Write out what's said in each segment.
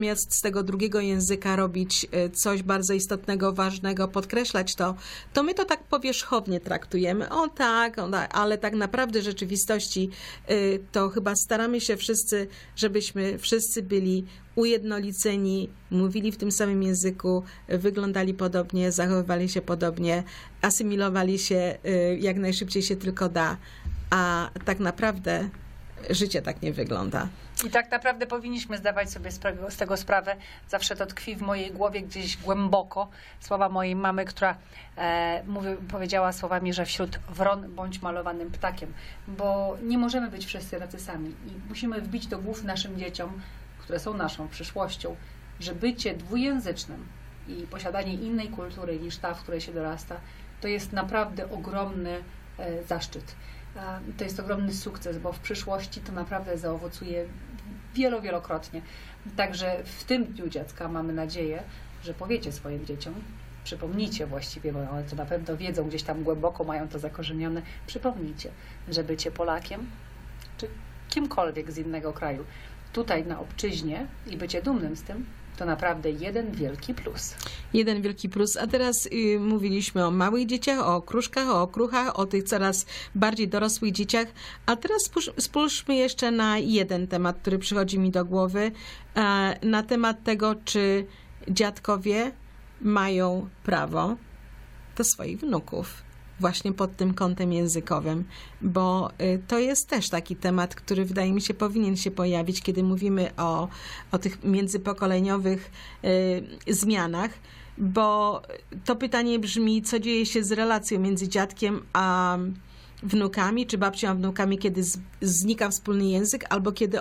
Zamiast z tego drugiego języka robić coś bardzo istotnego, ważnego, podkreślać to my to tak powierzchownie traktujemy. O tak, ale tak naprawdę w rzeczywistości to chyba staramy się wszyscy, żebyśmy wszyscy byli ujednoliceni, mówili w tym samym języku, wyglądali podobnie, zachowywali się podobnie, asymilowali się jak najszybciej się tylko da, a tak naprawdę życie tak nie wygląda. I tak naprawdę powinniśmy zdawać sobie z tego sprawę. Zawsze to tkwi w mojej głowie gdzieś głęboko. Słowa mojej mamy, która powiedziała słowami, że wśród wron bądź malowanym ptakiem. Bo nie możemy być wszyscy tacy sami. I musimy wbić do głów naszym dzieciom, które są naszą przyszłością, że bycie dwujęzycznym i posiadanie innej kultury niż ta, w której się dorasta, to jest naprawdę ogromny zaszczyt. To jest ogromny sukces, bo w przyszłości to naprawdę zaowocuje wielokrotnie. Także w tym Dniu Dziecka mamy nadzieję, że powiecie swoim dzieciom, przypomnijcie właściwie, bo one to na pewno wiedzą, gdzieś tam głęboko mają to zakorzenione, przypomnijcie, że bycie Polakiem, czy kimkolwiek z innego kraju, tutaj na obczyźnie i bycie dumnym z tym, to naprawdę jeden wielki plus. Jeden wielki plus. A teraz mówiliśmy o małych dzieciach, o okruszkach, o okruchach, o tych coraz bardziej dorosłych dzieciach. A teraz spójrzmy jeszcze na jeden temat, który przychodzi mi do głowy. Na temat tego, czy dziadkowie mają prawo do swoich wnuków. Właśnie pod tym kątem językowym, bo to jest też taki temat, który wydaje mi się powinien się pojawić, kiedy mówimy o tych międzypokoleniowych zmianach, bo to pytanie brzmi, co dzieje się z relacją między dziadkiem a wnukami, czy babcią a wnukami, kiedy znika wspólny język, albo kiedy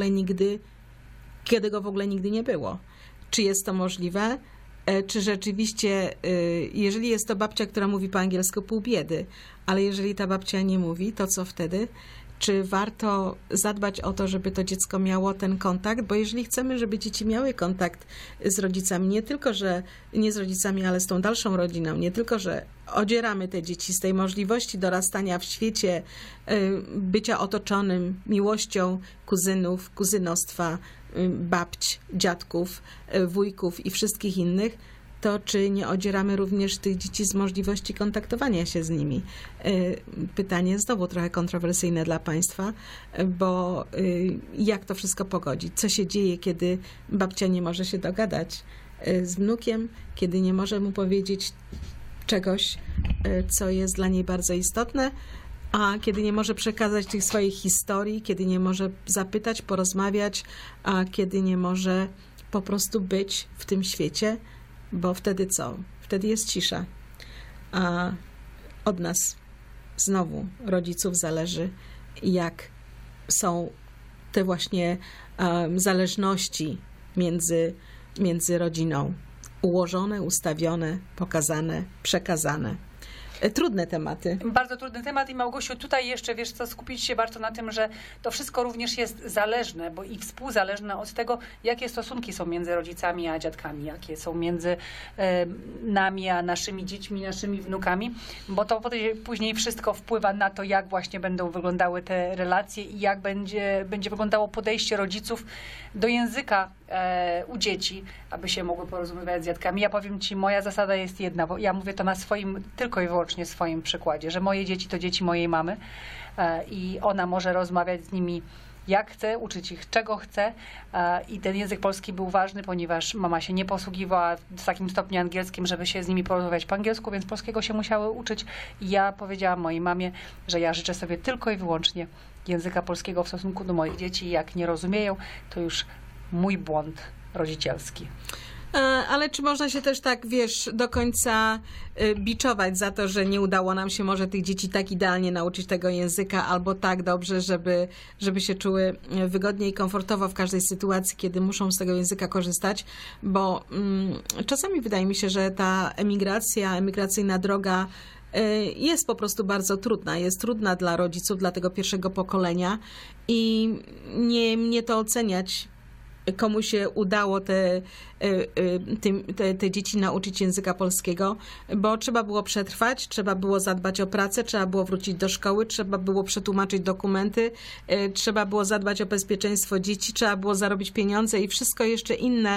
go w ogóle nigdy nie było. Czy jest to możliwe? Czy rzeczywiście, jeżeli jest to babcia, która mówi po angielsku, pół biedy, ale jeżeli ta babcia nie mówi, to co wtedy? Czy warto zadbać o to, żeby to dziecko miało ten kontakt? Bo jeżeli chcemy, żeby dzieci miały kontakt z rodzicami, nie tylko, że nie z rodzicami, ale z tą dalszą rodziną, nie tylko, że odzieramy te dzieci z tej możliwości dorastania w świecie, bycia otoczonym miłością kuzynów, kuzynostwa, babć, dziadków, wujków i wszystkich innych, to czy nie odzieramy również tych dzieci z możliwości kontaktowania się z nimi? Pytanie znowu trochę kontrowersyjne dla Państwa, bo jak to wszystko pogodzić? Co się dzieje, kiedy babcia nie może się dogadać z wnukiem, kiedy nie może mu powiedzieć czegoś, co jest dla niej bardzo istotne, a kiedy nie może przekazać tych swoich historii, kiedy nie może zapytać, porozmawiać, a kiedy nie może po prostu być w tym świecie, bo wtedy co? Wtedy jest cisza. A od nas znowu, rodziców, zależy, jak są te właśnie zależności między rodziną ułożone, ustawione, pokazane, przekazane. Trudne tematy. Bardzo trudny temat i Małgosiu, tutaj jeszcze, wiesz co, skupić się warto na tym, że to wszystko również jest zależne, bo i współzależne od tego, jakie stosunki są między rodzicami a dziadkami, jakie są między nami a naszymi dziećmi, naszymi wnukami, bo to później wszystko wpływa na to, jak właśnie będą wyglądały te relacje i jak będzie wyglądało podejście rodziców do języka u dzieci, aby się mogły porozumiewać z dziadkami. Ja powiem Ci, moja zasada jest jedna, bo ja mówię to na swoim, tylko i wyłącznie swoim przykładzie, że moje dzieci to dzieci mojej mamy i ona może rozmawiać z nimi jak chce, uczyć ich czego chce i ten język polski był ważny, ponieważ mama się nie posługiwała w takim stopniu angielskim, żeby się z nimi porozmawiać po angielsku, więc polskiego się musiały uczyć i ja powiedziałam mojej mamie, że ja życzę sobie tylko i wyłącznie języka polskiego w stosunku do moich dzieci i jak nie rozumieją, to już mój błąd rodzicielski. Ale czy można się też tak, wiesz, do końca biczować za to, że nie udało nam się może tych dzieci tak idealnie nauczyć tego języka albo tak dobrze, żeby się czuły wygodnie i komfortowo w każdej sytuacji, kiedy muszą z tego języka korzystać, bo czasami wydaje mi się, że ta emigracyjna droga jest po prostu bardzo trudna. Jest trudna dla rodziców, dla tego pierwszego pokolenia i nie mnie to oceniać, komu się udało te dzieci nauczyć języka polskiego, bo trzeba było przetrwać, trzeba było zadbać o pracę, trzeba było wrócić do szkoły, trzeba było przetłumaczyć dokumenty, trzeba było zadbać o bezpieczeństwo dzieci, trzeba było zarobić pieniądze i wszystko jeszcze inne